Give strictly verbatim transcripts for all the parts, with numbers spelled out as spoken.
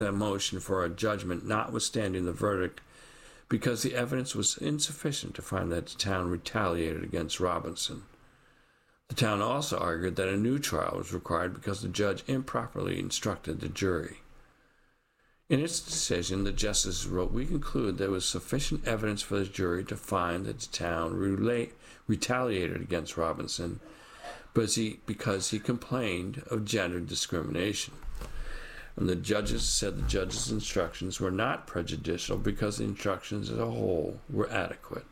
a motion for a judgment notwithstanding the verdict because the evidence was insufficient to find that the town retaliated against Robinson. The town also argued that a new trial was required because the judge improperly instructed the jury. In its decision, the justices wrote, "We conclude there was sufficient evidence for the jury to find that the town relate, retaliated against Robinson because he, because he complained of gender discrimination." And the judges said the judge's instructions were not prejudicial because the instructions as a whole were adequate.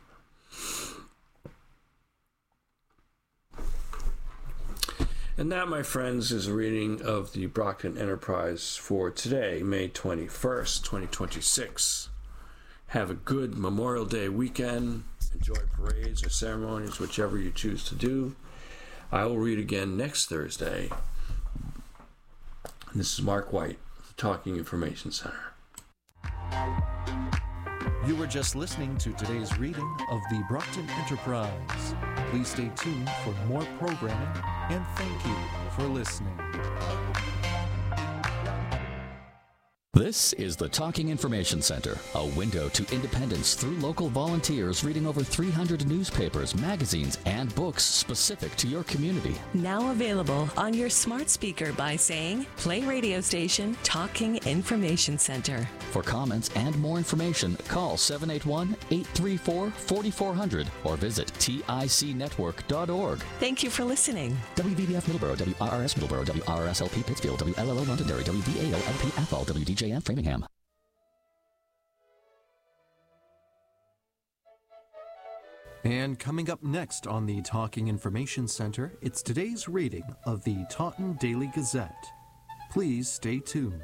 And that, my friends, is a reading of the Brockton Enterprise for today, May twenty-first, twenty twenty-six. Have a good Memorial Day weekend. Enjoy parades or ceremonies, whichever you choose to do. I will read again next Thursday. And this is Mark White, the Talking Information Center. You were just listening to today's reading of the Brockton Enterprise. Please stay tuned for more programming, and thank you for listening. This is the Talking Information Center, a window to independence through local volunteers reading over three hundred newspapers, magazines, and books specific to your community. Now available on your smart speaker by saying, "Play radio station Talking Information Center." For comments and more information, call seven eight one, eight three four, four four zero zero or visit tic network dot org. Thank you for listening. W V B F Middleborough, W R R S Middleborough, W R R S L P Pittsfield, W L L O Londonderry, W V A O L P Athol, W D J M Framingham. And coming up next on the Talking Information Center, it's today's reading of the Taunton Daily Gazette. Please stay tuned.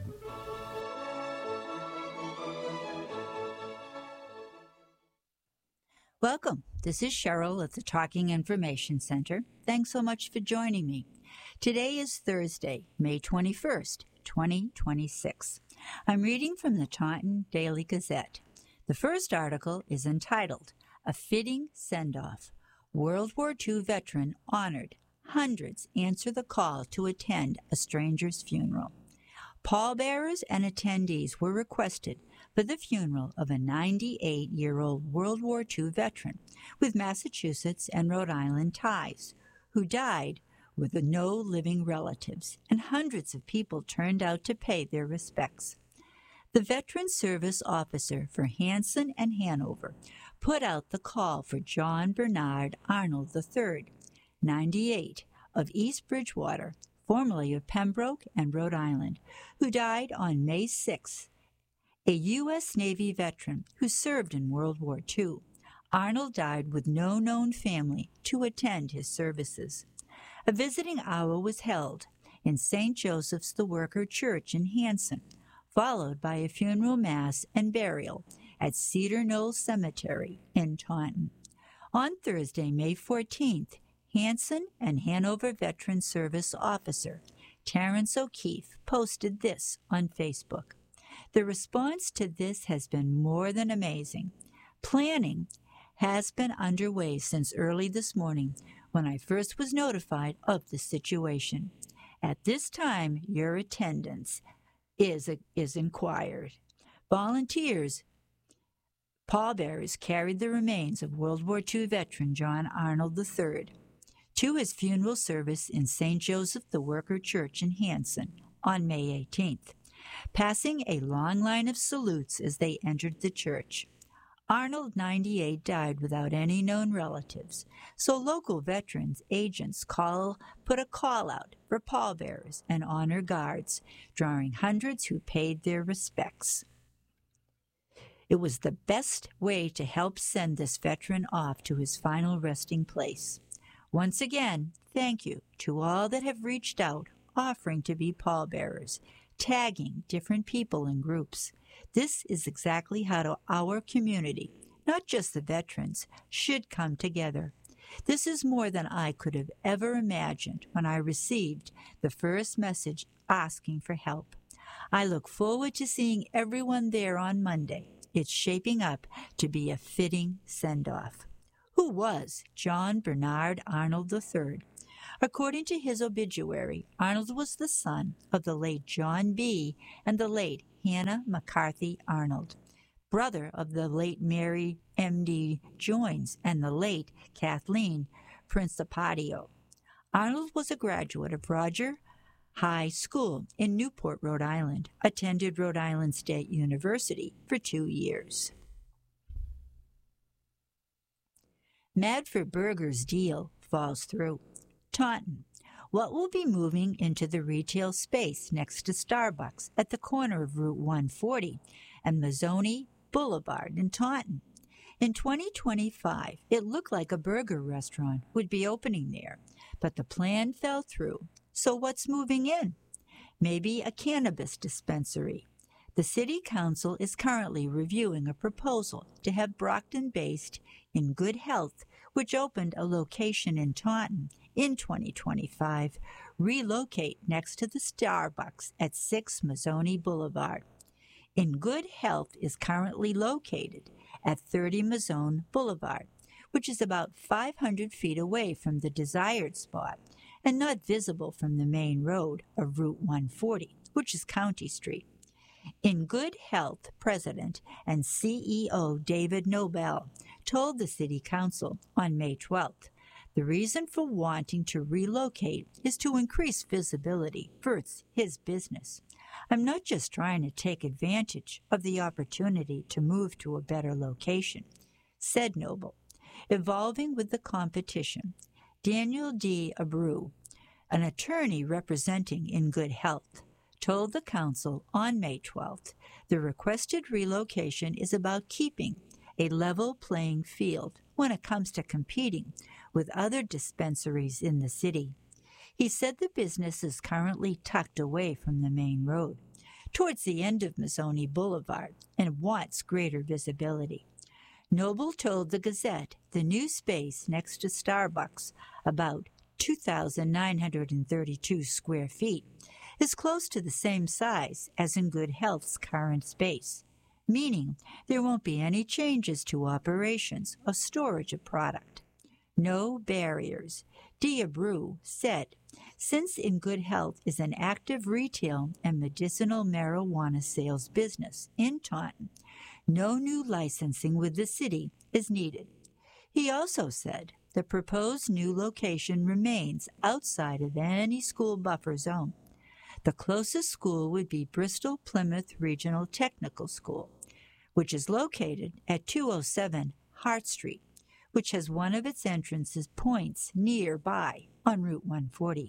Welcome. This is Cheryl at the Talking Information Center. Thanks so much for joining me. Today is Thursday, May twenty-first, twenty twenty-six. I'm reading from the Taunton Daily Gazette. The first article is entitled, "A Fitting Send-Off. World War Two Veteran Honored. Hundreds Answer the Call to Attend a Stranger's Funeral." Pallbearers and attendees were requested for the funeral of a ninety-eight-year-old World War Two veteran with Massachusetts and Rhode Island ties, who died with no living relatives, and hundreds of people turned out to pay their respects. The Veteran Service Officer for Hanson and Hanover put out the call for John Bernard Arnold the third, ninety-eight, of East Bridgewater, formerly of Pembroke and Rhode Island, who died on May sixth, a U S Navy veteran who served in World War Two. Arnold died with no known family to attend his services. A visiting hour was held in Saint Joseph's the Worker Church in Hanson, followed by a funeral mass and burial at Cedar Knoll Cemetery in Taunton. On Thursday, May fourteenth, Hanson and Hanover Veteran Service Officer Terrence O'Keefe posted this on Facebook. The response to this has been more than amazing. Planning has been underway since early this morning when I first was notified of the situation. At this time, your attendance is, is inquired. Volunteers, pallbearers carried the remains of World War Two veteran John Arnold the third to his funeral service in Saint Joseph the Worker Church in Hanson on May eighteenth, passing a long line of salutes as they entered the church. Arnold, ninety-eight, died without any known relatives, so local veterans agents call put a call out for pallbearers and honor guards, drawing hundreds who paid their respects. It was the best way to help send this veteran off to his final resting place. Once again, thank you to all that have reached out, offering to be pallbearers, tagging different people in groups. This is exactly how our community, not just the veterans, should come together. This is more than I could have ever imagined when I received the first message asking for help. I look forward to seeing everyone there on Monday. It's shaping up to be a fitting send-off. Who was John Bernard Arnold the third? According to his obituary, Arnold was the son of the late John B. and the late Hannah McCarthy Arnold, brother of the late Mary M D Joines and the late Kathleen Principatio. Arnold was a graduate of Roger High School in Newport, Rhode Island, attended Rhode Island State University for two years. Madford Burger's deal falls through. Taunton. What will be moving into the retail space next to Starbucks at the corner of Route one forty and Mazzoni Boulevard in Taunton? In twenty twenty-five, it looked like a burger restaurant would be opening there, but the plan fell through. So what's moving in? Maybe a cannabis dispensary. The City Council is currently reviewing a proposal to have Brockton-based In Good Health, which opened a location in Taunton in twenty twenty-five, relocate next to the Starbucks at six Mazzoni Boulevard. In Good Health is currently located at thirty Mazzoni Boulevard, which is about five hundred feet away from the desired spot and not visible from the main road of Route one forty, which is County Street. In Good Health President and C E O David Nobel told the City Council on May twelfth, the reason for wanting to relocate is to increase visibility for his business. I'm not just trying to take advantage of the opportunity to move to a better location, said Noble. Evolving with the competition, Daniel D. Abreu, an attorney representing In Good Health, told the council on May twelfth the requested relocation is about keeping a level playing field when it comes to competing with other dispensaries in the city. He said the business is currently tucked away from the main road, towards the end of Mazzoni Boulevard, and wants greater visibility. Noble told the Gazette the new space next to Starbucks, about two thousand nine hundred thirty-two square feet, is close to the same size as In Good Health's current space, meaning there won't be any changes to operations or storage of product. No barriers, Abreu said, since In Good Health is an active retail and medicinal marijuana sales business in Taunton, no new licensing with the city is needed. He also said the proposed new location remains outside of any school buffer zone. The closest school would be Bristol Plymouth Regional Technical School, which is located at two oh seven Hart Street, which has one of its entrances points nearby on Route one forty.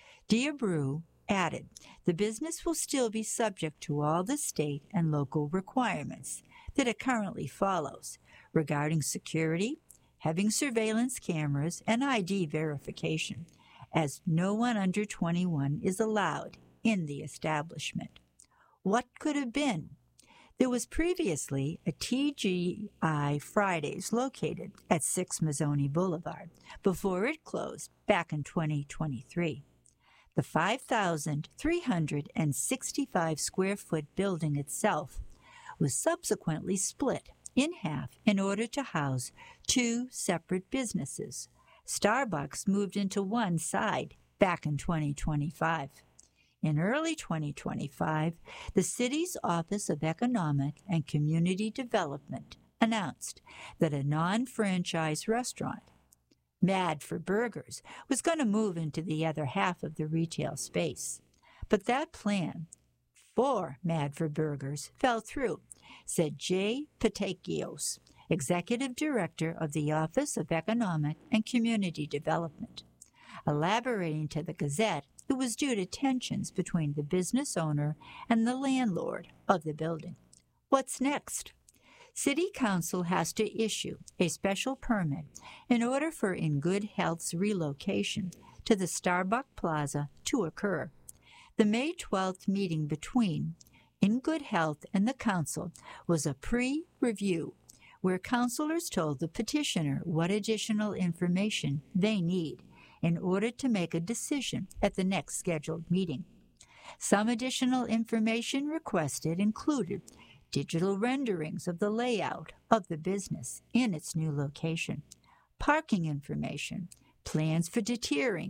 Abreu added, the business will still be subject to all the state and local requirements that it currently follows regarding security, having surveillance cameras, and I D verification, as no one under twenty-one is allowed in the establishment. What could have been? There was previously a T G I Fridays located at six Mazzoni Boulevard before it closed back in twenty twenty-three. The five thousand three hundred sixty-five square foot building itself was subsequently split in half in order to house two separate businesses. Starbucks moved into one side back in twenty twenty-five. In early twenty twenty-five, the city's Office of Economic and Community Development announced that a non-franchise restaurant, Mad for Burgers, was going to move into the other half of the retail space. But that plan for Mad for Burgers fell through, said Jay Patakios, Executive Director of the Office of Economic and Community Development. Elaborating to the Gazette, it was due to tensions between the business owner and the landlord of the building. What's next? City Council has to issue a special permit in order for In Good Health's relocation to the Starbucks Plaza to occur. The May twelfth meeting between In Good Health and the Council was a pre-review where councilors told the petitioner what additional information they need in order to make a decision at the next scheduled meeting. Some additional information requested included digital renderings of the layout of the business in its new location, parking information, plans for detiering,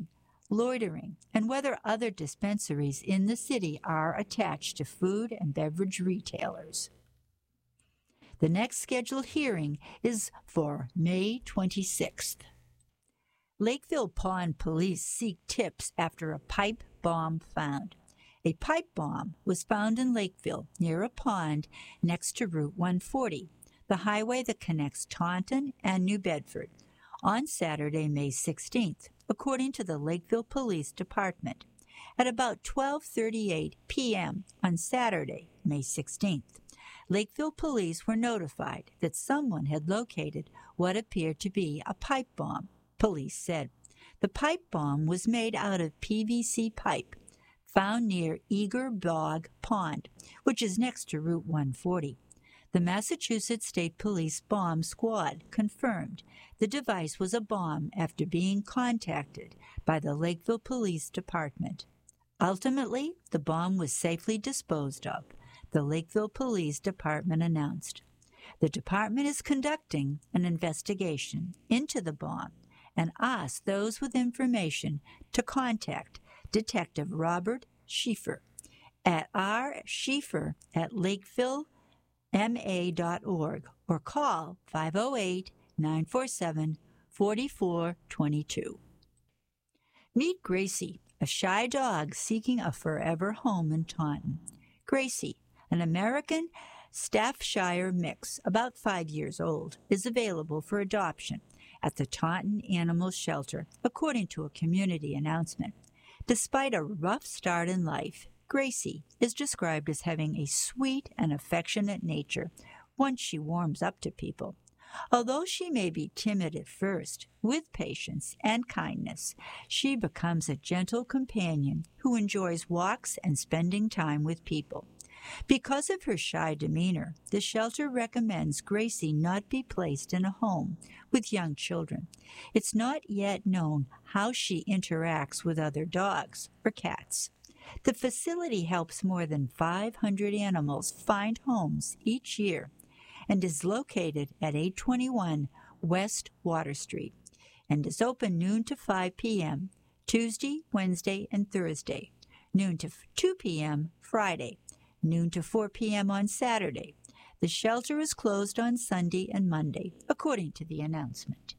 loitering, and whether other dispensaries in the city are attached to food and beverage retailers. The next scheduled hearing is for May twenty-sixth. Lakeville Pond Police seek tips after a pipe bomb found. A pipe bomb was found in Lakeville near a pond next to Route one forty, the highway that connects Taunton and New Bedford, on Saturday, May sixteenth, according to the Lakeville Police Department. At about twelve thirty-eight p.m. on Saturday, May sixteenth, Lakeville police were notified that someone had located what appeared to be a pipe bomb, police said. The pipe bomb was made out of P V C pipe found near Eager Bog Pond, which is next to Route one forty. The Massachusetts State Police Bomb Squad confirmed the device was a bomb after being contacted by the Lakeville Police Department. Ultimately, the bomb was safely disposed of, the Lakeville Police Department announced. The department is conducting an investigation into the bomb and asked those with information to contact Detective Robert Schieffer at r schieffer at lakeville m a dot org or call five oh eight, nine four seven, four four two two. Meet Gracie, a shy dog seeking a forever home in Taunton. Gracie, an American Staffordshire mix, about five years old, is available for adoption at the Taunton Animal Shelter, according to a community announcement. Despite a rough start in life, Gracie is described as having a sweet and affectionate nature once she warms up to people. Although she may be timid at first, with patience and kindness, she becomes a gentle companion who enjoys walks and spending time with people. Because of her shy demeanor, the shelter recommends Gracie not be placed in a home with young children. It's not yet known how she interacts with other dogs or cats. The facility helps more than five hundred animals find homes each year and is located at eight twenty-one West Water Street and is open noon to five p.m. Tuesday, Wednesday, and Thursday, noon to two p.m. Friday, noon to four p.m. on Saturday. The shelter is closed on Sunday and Monday, according to the announcement.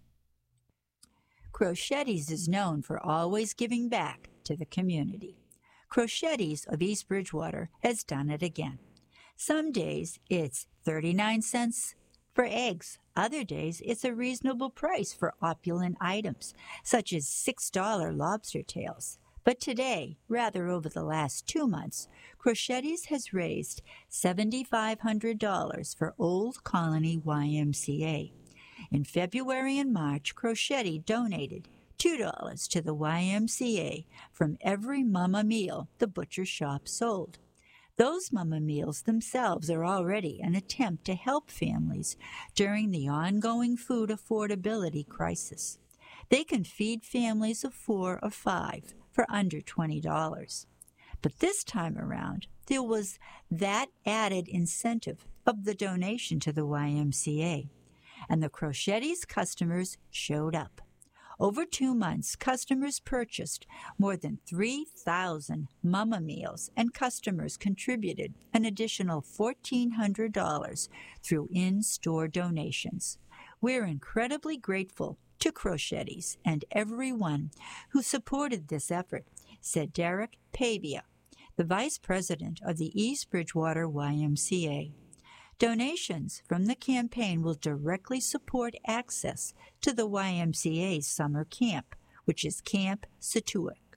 Crochetti's is known for always giving back to the community. Crochetti's of East Bridgewater has done it again. Some days it's thirty-nine cents for eggs. Other days it's a reasonable price for opulent items, such as six dollar lobster tails. But today, rather over the last two months, Crochetti's has raised seven thousand five hundred dollars for Old Colony Y M C A. In February and March, Crochetti donated two dollars to the Y M C A from every Mama meal the butcher shop sold. Those Mama meals themselves are already an attempt to help families during the ongoing food affordability crisis. They can feed families of four or five for under twenty dollars. But this time around, there was that added incentive of the donation to the Y M C A, and the Crochetti's customers showed up. Over two months, customers purchased more than three thousand Mama meals, and customers contributed an additional fourteen hundred dollars through in-store donations. We're incredibly grateful to Crochetti's and everyone who supported this effort, said Derek Pavia, the vice president of the East Bridgewater Y M C A. Donations from the campaign will directly support access to the Y M C A's summer camp, which is Camp Situate.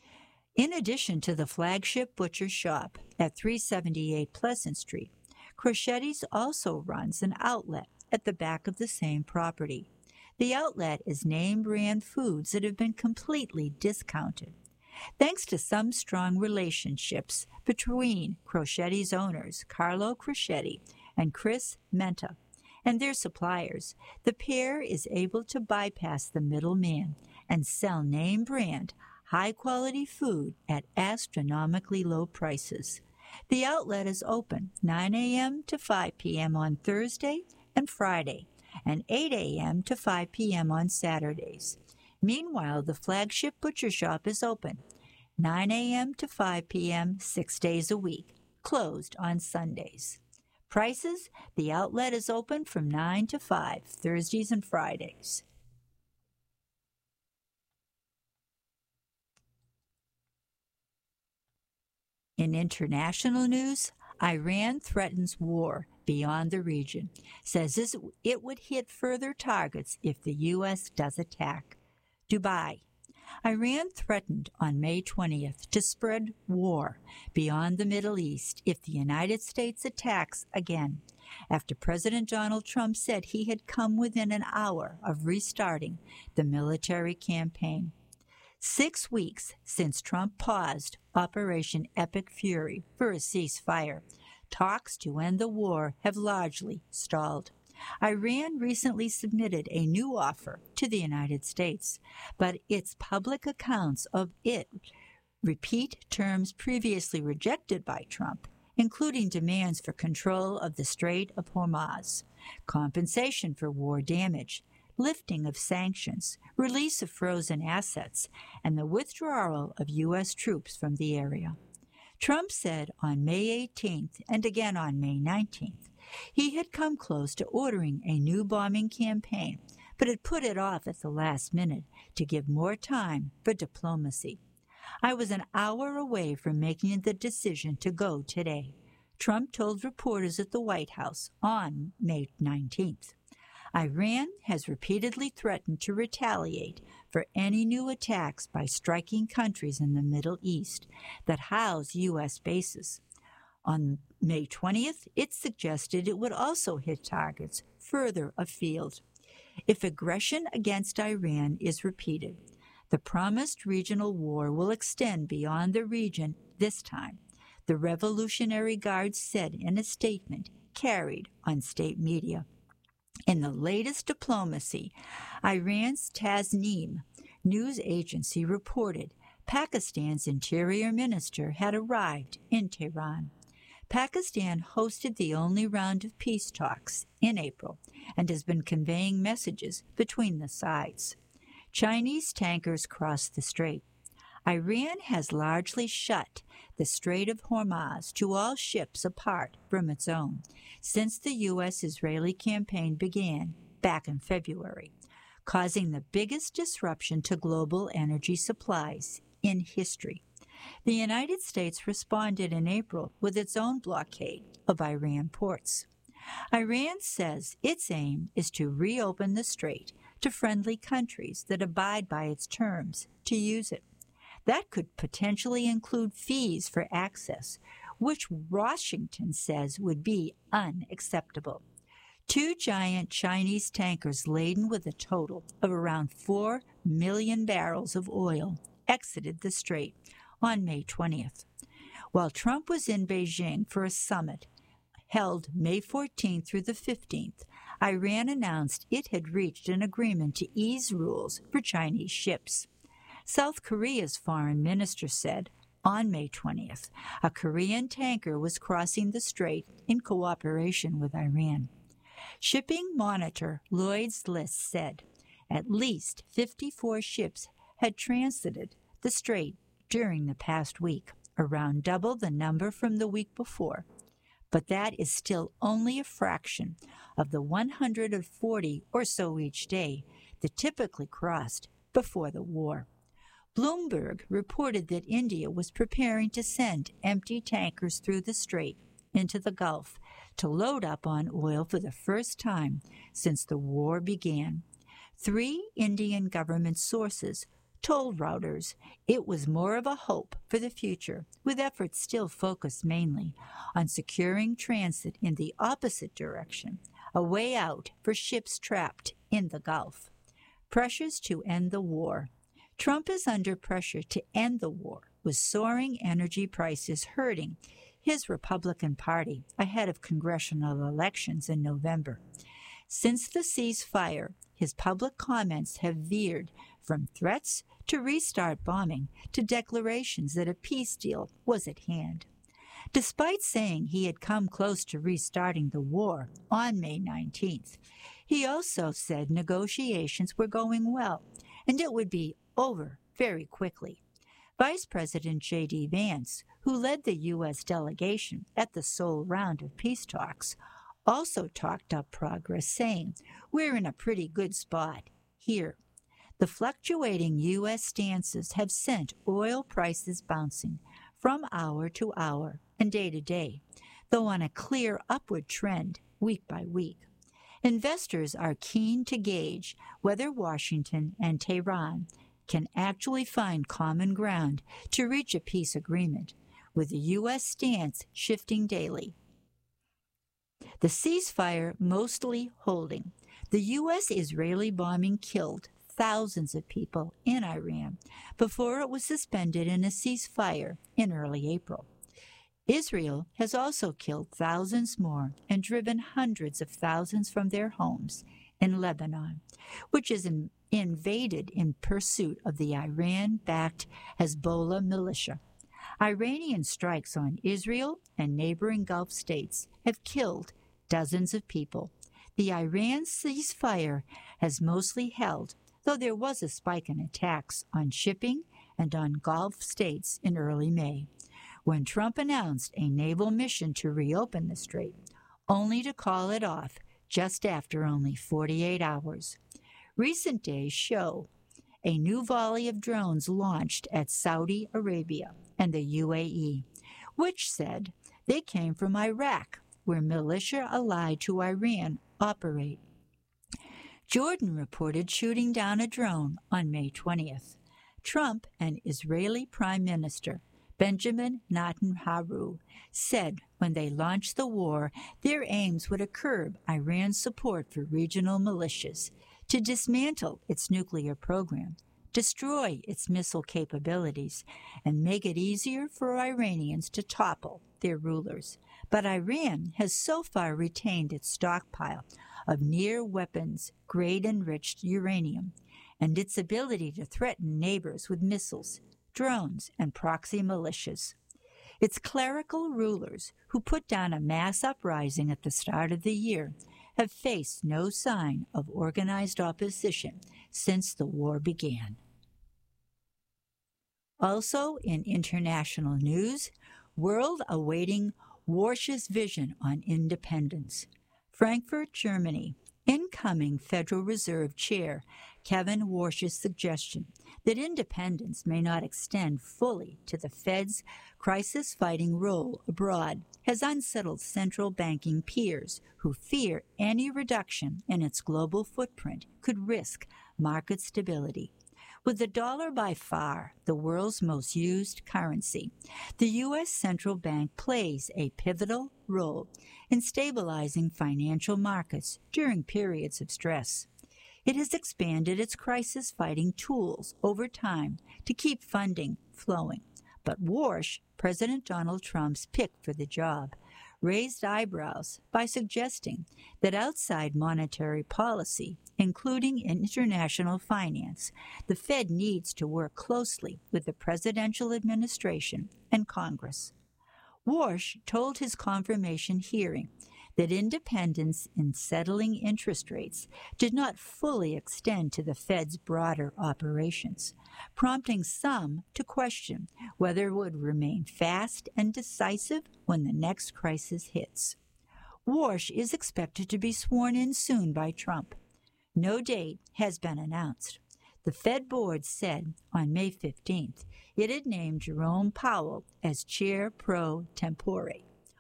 In addition to the flagship butcher shop at three seventy-eight Pleasant Street, Crochetti's also runs an outlet at the back of the same property. The outlet is name-brand foods that have been completely discounted. Thanks to some strong relationships between Crochetti's owners, Carlo Crocetti and Chris Menta, and their suppliers, the pair is able to bypass the middleman and sell name-brand, high-quality food at astronomically low prices. The outlet is open nine a.m. to five p.m. on Thursday and Friday, and eight a.m. to five p.m. on Saturdays. Meanwhile, the flagship butcher shop is open, nine a.m. to five p.m., six days a week, closed on Sundays. Prices, the outlet is open from nine to five, Thursdays and Fridays. In international news, Iran threatens war beyond the region, says it would hit further targets if the U S does attack. Dubai. Iran threatened on May twentieth to spread war beyond the Middle East if the United States attacks again, after President Donald Trump said he had come within an hour of restarting the military campaign. Six weeks since Trump paused Operation Epic Fury for a ceasefire, talks to end the war have largely stalled. Iran recently submitted a new offer to the United States, but its public accounts of it repeat terms previously rejected by Trump, including demands for control of the Strait of Hormuz, compensation for war damage, lifting of sanctions, release of frozen assets, and the withdrawal of U S troops from the area. Trump said on May eighteenth and again on May nineteenth he had come close to ordering a new bombing campaign, but had put it off at the last minute to give more time for diplomacy. I was an hour away from making the decision to go today, Trump told reporters at the White House on May nineteenth. Iran has repeatedly threatened to retaliate for any new attacks by striking countries in the Middle East that house U S bases. On May twentieth, it suggested it would also hit targets further afield. If aggression against Iran is repeated, the promised regional war will extend beyond the region this time, the Revolutionary Guard said in a statement carried on state media. In the latest diplomacy, Iran's Tasnim news agency reported Pakistan's interior minister had arrived in Tehran. Pakistan hosted the only round of peace talks in April and has been conveying messages between the sides. Chinese tankers crossed the strait. Iran has largely shut the Strait of Hormuz to all ships apart from its own since the U S-Israeli campaign began back in February, causing the biggest disruption to global energy supplies in history. The United States responded in April with its own blockade of Iran ports. Iran says its aim is to reopen the strait to friendly countries that abide by its terms to use it. That could potentially include fees for access, which Washington says would be unacceptable. Two giant Chinese tankers laden with a total of around four million barrels of oil exited the strait on May twentieth. While Trump was in Beijing for a summit held May fourteenth through the fifteenth, Iran announced it had reached an agreement to ease rules for Chinese ships. South Korea's foreign minister said on May twentieth a Korean tanker was crossing the strait in cooperation with Iran. Shipping monitor Lloyd's List said at least fifty-four ships had transited the strait during the past week, around double the number from the week before. But that is still only a fraction of the one hundred forty or so each day that typically crossed before the war. Bloomberg reported that India was preparing to send empty tankers through the strait into the Gulf to load up on oil for the first time since the war began. Three Indian government sources told Reuters it was more of a hope for the future, with efforts still focused mainly on securing transit in the opposite direction, a way out for ships trapped in the Gulf. Pressures to end the war. Trump is under pressure to end the war, with soaring energy prices hurting his Republican Party ahead of congressional elections in November. Since the ceasefire, his public comments have veered from threats to restart bombing to declarations that a peace deal was at hand. Despite saying he had come close to restarting the war on May nineteenth, he also said negotiations were going well and it would be over very quickly. Vice President J D Vance, who led the U S delegation at the Seoul round of peace talks, also talked up progress, saying, "We're in a pretty good spot here." The fluctuating U S stances have sent oil prices bouncing from hour to hour and day to day, though on a clear upward trend week by week. Investors are keen to gauge whether Washington and Tehran can actually find common ground to reach a peace agreement, with the U S stance shifting daily. The ceasefire mostly holding. The U S-Israeli bombing killed thousands of people in Iran before it was suspended in a ceasefire in early April. Israel has also killed thousands more and driven hundreds of thousands from their homes in Lebanon, which is in, invaded in pursuit of the Iran-backed Hezbollah militia. Iranian strikes on Israel and neighboring Gulf states have killed dozens of people. The Iran ceasefire has mostly held, though there was a spike in attacks on shipping and on Gulf states in early May, when Trump announced a naval mission to reopen the strait, only to call it off just after only forty-eight hours. Recent days show a new volley of drones launched at Saudi Arabia and the U A E, which said they came from Iraq, where militia allied to Iran operate. Jordan reported shooting down a drone on May twentieth. Trump and Israeli Prime Minister Benjamin Netanyahu said when they launched the war, their aims were to curb Iran's support for regional militias, to dismantle its nuclear program, destroy its missile capabilities, and make it easier for Iranians to topple their rulers. But Iran has so far retained its stockpile of near-weapons grade-enriched uranium and its ability to threaten neighbors with missiles, drones, and proxy militias. Its clerical rulers, who put down a mass uprising at the start of the year, have faced no sign of organized opposition since the war began. Also in international news, world awaiting Warsh's vision on independence. Frankfurt, Germany. Incoming Federal Reserve Chair Kevin Warsh's suggestion that independence may not extend fully to the Fed's crisis-fighting role abroad has unsettled central banking peers who fear any reduction in its global footprint could risk market stability. With the dollar by far the world's most used currency, the U S central bank plays a pivotal role in stabilizing financial markets during periods of stress. It has expanded its crisis-fighting tools over time to keep funding flowing. But Warsh, President Donald Trump's pick for the job, raised eyebrows by suggesting that outside monetary policy, including international finance, the Fed needs to work closely with the presidential administration and Congress. Warsh told his confirmation hearing that independence in settling interest rates did not fully extend to the Fed's broader operations, prompting some to question whether it would remain fast and decisive when the next crisis hits. Warsh is expected to be sworn in soon by Trump. No date has been announced. The Fed board said on May fifteenth it had named Jerome Powell as chair pro tempore.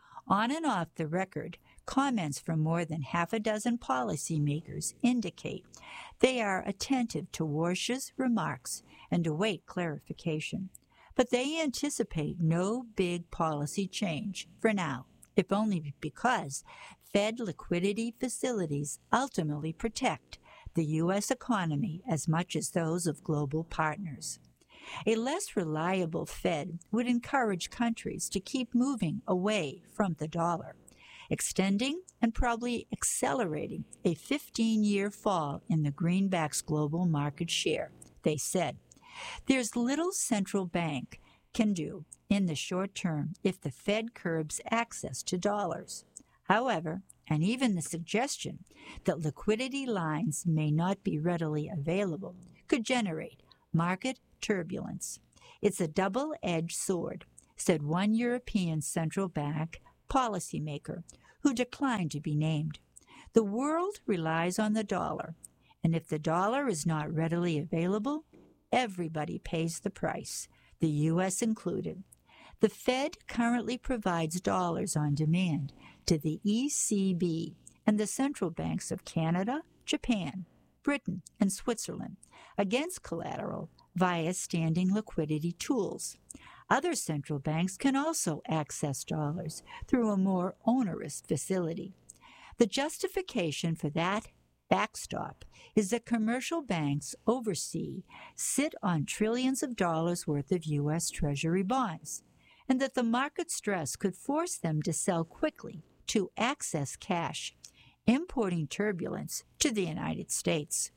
On and off the record, comments from more than half a dozen policymakers indicate they are attentive to Warsh's remarks and await clarification. But they anticipate no big policy change for now, if only because Fed liquidity facilities ultimately protect the U S economy as much as those of global partners. A less reliable Fed would encourage countries to keep moving away from the dollar, extending and probably accelerating a fifteen-year fall in the greenback's global market share, they said. There's little central bank can do in the short term if the Fed curbs access to dollars. However, and even the suggestion that liquidity lines may not be readily available could generate market turbulence. It's a double-edged sword, said one European central bank policymaker who declined to be named. The world relies on the dollar, and if the dollar is not readily available, everybody pays the price, the U S included. The Fed currently provides dollars on demand to the E C B and the central banks of Canada, Japan, Britain, and Switzerland against collateral via standing liquidity tools. Other central banks can also access dollars through a more onerous facility. The justification for that backstop is that commercial banks overseas sit on trillions of dollars worth of U S Treasury bonds, and that the market stress could force them to sell quickly to access cash, importing turbulence to the United States.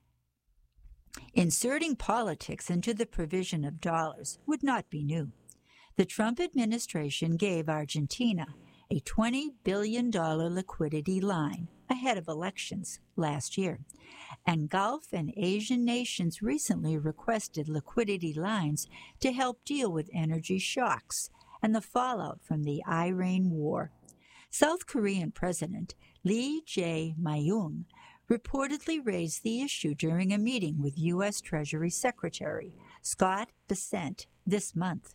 Inserting politics into the provision of dollars would not be new. The Trump administration gave Argentina a twenty billion dollars liquidity line ahead of elections last year, and Gulf and Asian nations recently requested liquidity lines to help deal with energy shocks and the fallout from the Iran war. South Korean President Lee Jae-myung reportedly raised the issue during a meeting with U S Treasury Secretary Scott Bessent this month.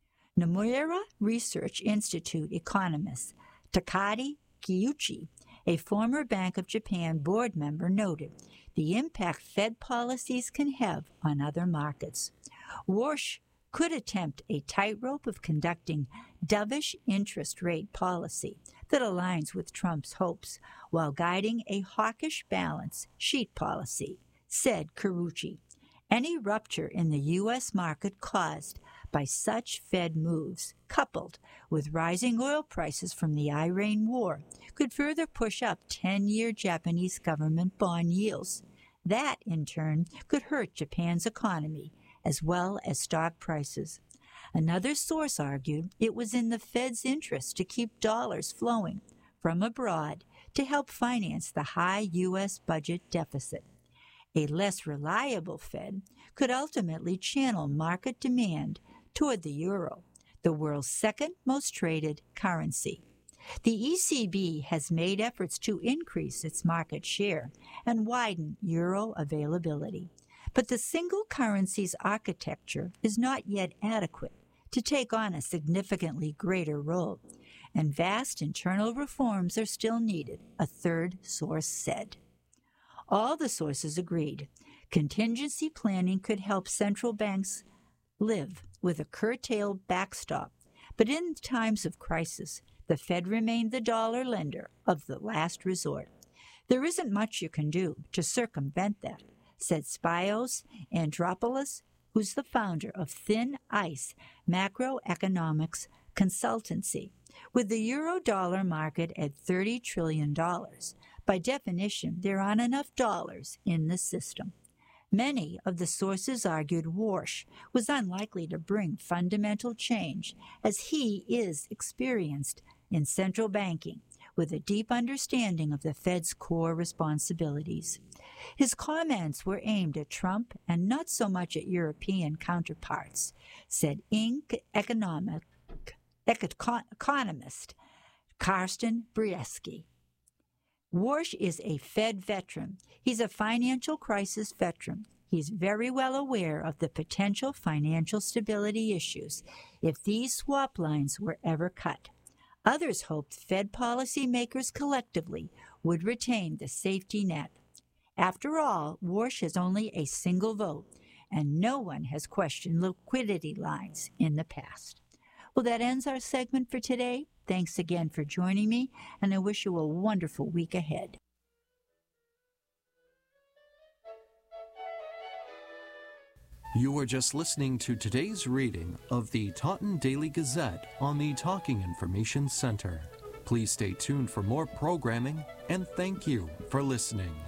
Nomura Research Institute economist Takashi Kiyuchi, a former Bank of Japan board member, noted the impact Fed policies can have on other markets. Warsh could attempt a tightrope of conducting dovish interest rate policy that aligns with Trump's hopes while guiding a hawkish balance sheet policy, said Kiyuchi. Any rupture in the U S market caused by such Fed moves, coupled with rising oil prices from the Iran war, could further push up ten-year Japanese government bond yields. That, in turn, could hurt Japan's economy as well as stock prices. Another source argued it was in the Fed's interest to keep dollars flowing from abroad to help finance the high U S budget deficit. A less reliable Fed could ultimately channel market demand toward the euro, the world's second most traded currency. The E C B has made efforts to increase its market share and widen euro availability, but the single currency's architecture is not yet adequate to take on a significantly greater role, and vast internal reforms are still needed, a third source said. All the sources agreed. Contingency planning could help central banks live with a curtailed backstop, but in times of crisis, the Fed remained the dollar lender of the last resort. There isn't much you can do to circumvent that, said Spios Andropoulos, who's the founder of Thin Ice Macroeconomics Consultancy. With the euro-dollar market at thirty trillion dollars, by definition, there aren't enough dollars in the system. Many of the sources argued Warsh was unlikely to bring fundamental change, as he is experienced in central banking with a deep understanding of the Fed's core responsibilities. His comments were aimed at Trump and not so much at European counterparts, said Inc. economic, econ, economist Karsten Brieske. Warsh is a Fed veteran. He's a financial crisis veteran. He's very well aware of the potential financial stability issues if these swap lines were ever cut. Others hoped Fed policymakers collectively would retain the safety net. After all, Warsh has only a single vote, and no one has questioned liquidity lines in the past. Well, that ends our segment for today. Thanks again for joining me, and I wish you a wonderful week ahead. You were just listening to today's reading of the Taunton Daily Gazette on the Talking Information Center. Please stay tuned for more programming, and thank you for listening.